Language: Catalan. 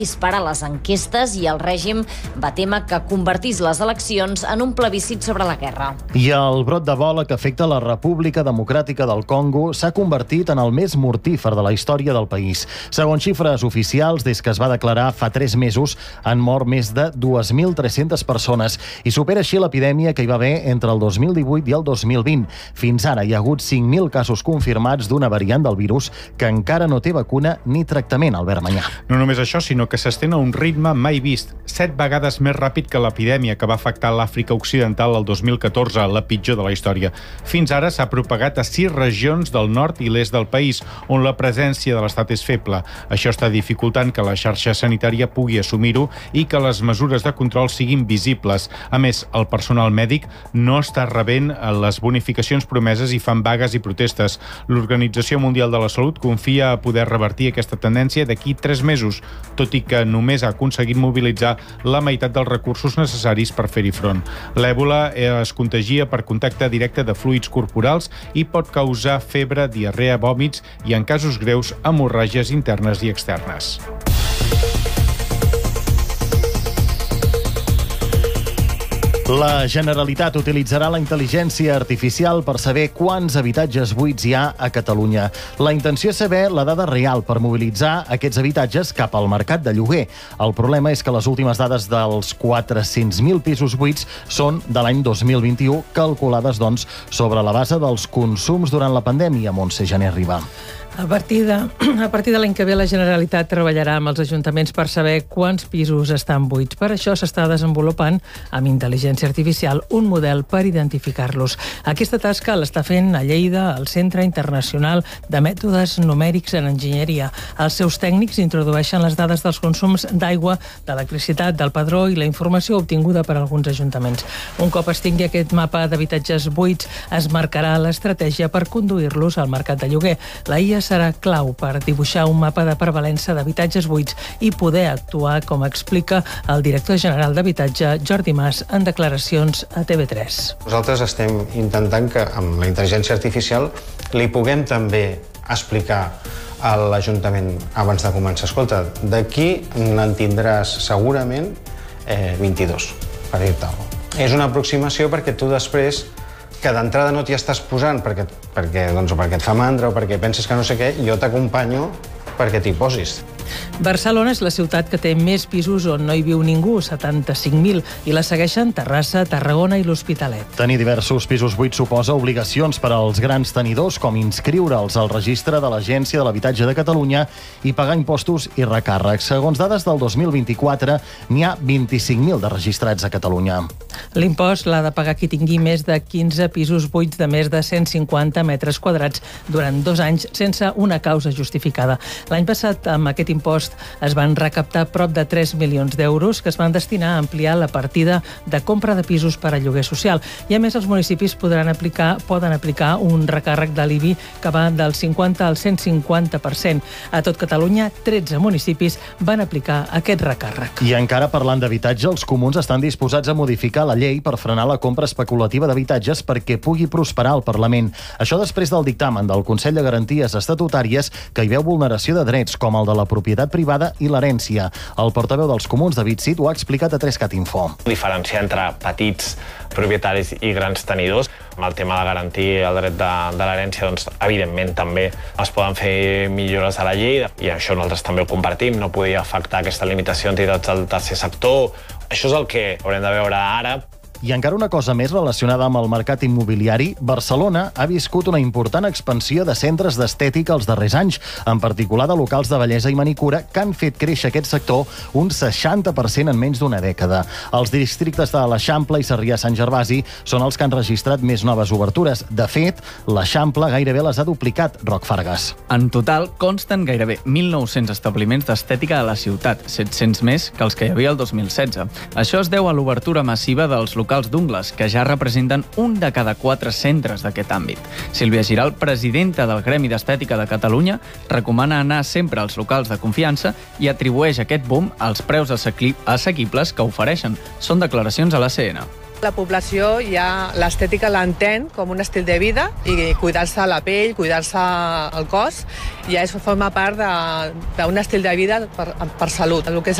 dispara les enquestes i el règim va témer que convertís les eleccions en un plebiscit sobre la guerra. I el brot d'Ebola que afecta la República Democràtica del Congo s'ha convertit en el més mortífer de la història del país. Segons xifres oficials, des que es va declarar fa 3 mesos, han mort més de 2.300 persones i supera així l'epidèmia que hi va haver entre el 2018 i el 2020. Fins ara hi ha hagut 5.000 casos confirmats d'una variant del virus que encara no té vacuna ni tractament, Albert Manyà. No només això, sinó que s'estén a un ritme mai vist, 7 vegades més ràpid que l'epidèmia que va afectar l'Àfrica Occidental el 2014, la pitjor de la història. Fins ara s'ha propagat a 6 regions del nord i l'est del país, on la presència de l'Estat és feble. Això està dificultant que la xarxa sanitària pugui assumir-ho i que les mesures de control siguin visibles. A més, el personal mèdic no està rebent les bonificacions promeses i fan vagues i protestes. L'Organització Mundial de la Salut confia a poder revertir aquesta tendència d'aquí 3 mesos, tot i que només ha aconseguit mobilitzar la meitat dels recursos necessaris per fer-hi front. L'èbola es contagia per contacte directe de fluids corporals i pot causar febre, diarrea, vòmits i, en casos greus, hemorràgies internes i externes. La Generalitat utilitzarà la intel·ligència artificial per saber quants habitatges buits hi ha a Catalunya. La intenció és saber la dada real per mobilitzar aquests habitatges cap al mercat de lloguer. El problema és que les últimes dades dels 400.000 pisos buits són de l'any 2021, calculades, doncs, sobre la base dels consums durant la pandèmia. Montse Jané Ribà. A partir de l'any que ve, la Generalitat treballarà amb els ajuntaments per saber quants pisos estan buits. Per això s'està desenvolupant, amb intel·ligència artificial, un model per identificar-los. Aquesta tasca l'està fent a Lleida el Centre Internacional de Mètodes Numèrics en Enginyeria. Els seus tècnics introdueixen les dades dels consums d'aigua, d'electricitat, del padró i la informació obtinguda per alguns ajuntaments. Un cop es tingui aquest mapa d'habitatges buits, es marcarà l'estratègia per conduir-los al mercat de lloguer. La IA serà clau per dibuixar un mapa de prevalença d'habitatges buits i poder actuar, com explica el director general d'Habitatge, Jordi Mas, en declaracions a TV3. Nosaltres estem intentant que amb la intel·ligència artificial li puguem també explicar a l'Ajuntament abans de començar. Escolta, d'aquí n'en tindràs segurament 22, per dir-te alguna cosa. És una aproximació perquè tu després que d'entrada no t'hi estàs posant perquè et fa mandra o perquè penses que no sé què, jo t'acompanyo perquè t'hi posis. Barcelona és la ciutat que té més pisos on no hi viu ningú, 75.000, i la segueixen Terrassa, Tarragona i l'Hospitalet. Tenir diversos pisos buits suposa obligacions per als grans tenidors, com inscriure'ls al registre de l'Agència de l'Habitatge de Catalunya i pagar impostos i recàrrecs. Segons dades del 2024, n'hi ha 25.000 de registrats a Catalunya. L'impost l'ha de pagar qui tingui més de 15 pisos buits de més de 150 metres quadrats durant 2 anys sense una causa justificada. L'any passat, amb aquest impost, es van recaptar prop de 3 milions d'euros que es van destinar a ampliar la partida de compra de pisos per a lloguer social. I a més, els municipis poden aplicar un recàrrec de l'IBI que va del 50 al 150%. A tot Catalunya, 13 municipis van aplicar aquest recàrrec. I encara parlant d'habitatge, els comuns estan disposats a modificar la llei per frenar la compra especulativa d'habitatges perquè pugui prosperar al Parlament. Això després del dictamen del Consell de Garanties Estatutàries que hi veu vulneració de drets com el de la propietat privada i l'herència. El portaveu dels comuns, David Cid, ho ha explicat a 3CAT Info. Diferenciar entre petits propietaris i grans tenidors. Amb el tema de garantir el dret de l'herència, doncs, evidentment, també es poden fer millores a la llei i això nosaltres també ho compartim. No podia afectar aquesta limitació a entitats del tercer sector. Això és el que haurem de veure ara. I encara una cosa més relacionada amb el mercat immobiliari, Barcelona ha viscut una important expansió de centres d'estètica els darrers anys, en particular de locals de bellesa i manicura, que han fet créixer aquest sector un 60% en menys d'una dècada. Els districtes de l'Eixample i Sarrià-Sant Gervasi són els que han registrat més noves obertures. De fet, l'Eixample gairebé les ha duplicat, Roc Fargas. En total, consten gairebé 1.900 establiments d'estètica a la ciutat, 700 més que els que hi havia el 2016. Això es deu a l'obertura massiva dels locals d'ungles, que ja representen un de cada 4 centres d'aquest àmbit. Sílvia Giral, presidenta del Gremi d'Estètica de Catalunya, recomana anar sempre als locals de confiança i atribueix aquest boom als preus assequibles que ofereixen. Són declaracions a l'ACN. La població ja l'estètica l'entén com un estil de vida i cuidar-se la pell, cuidar-se el cos, ja forma part d'un estil de vida per salut. El que és